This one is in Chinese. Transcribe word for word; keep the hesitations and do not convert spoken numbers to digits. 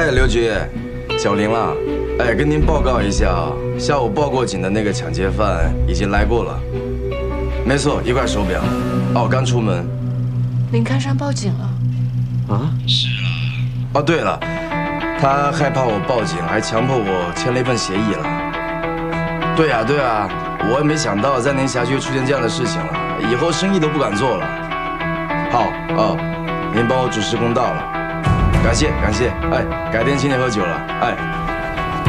哎，刘局，小林了。哎，跟您报告一下啊，下午报过警的那个抢劫犯已经来过了。没错，一块手表。哦，刚出门。 林开山报警了。 啊？ 是了。哦，对了，他害怕我报警，还强迫我签了一份协议了。对呀，对呀，我也没想到在您辖区出现这样的事情了，以后生意都不敢做了。好哦，您帮我主持公道了。感谢感谢，哎，改天请你喝酒了，哎。